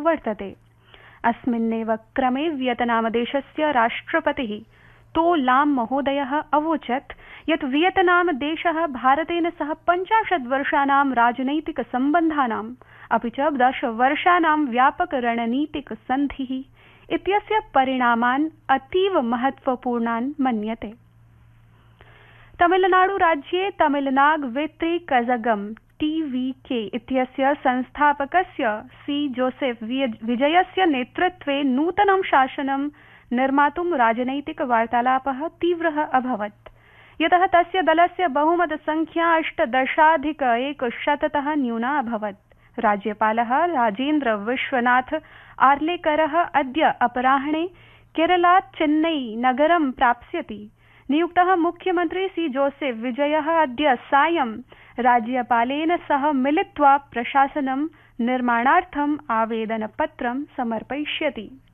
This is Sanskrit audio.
वर्तते। अस्मिन्नेव क्रमे वियतनामदेशस्य राष्ट्रपतिः तो लाम महोदयः अवोचत् यत् वियतनामदेशः भारतेन सह 50 वर्षाणां राजनैतिकसम्बन्धानाम् अपि च 10 वर्षाणां व्यापकरणनीतिकसन्धिः इत्यस्य परिणामान् अतीव महत्वपूर्णान् मन्यते। तमिलनाडुराज्ये तमिलनाग वेत्री कज़गम TVK इत्यस्य संस्थापकस्य सी जोसेफ विजयस्य नेतृत्वे नूतनं शासनं निर्मातुं राजनैतिकवार्तालापः तीव्रः अभवत्, यतः तस्य दलस्य बहुमतसंख्या 18,100तः न्यूना अभवत्। राज्यपालः राजेन्द्र विश्वनाथ आर्लेकरः अद्य अपराह्णे केरलात् चेन्नई नगरं प्राप्स्यति। नियुक्तः मुख्यमन्त्री सी जोसेफ विजयः अद्य सायं राज्यपालेन सह मिलित्वा प्रशासनं निर्माणार्थम् आवेदनपत्रं समर्पयिष्यति।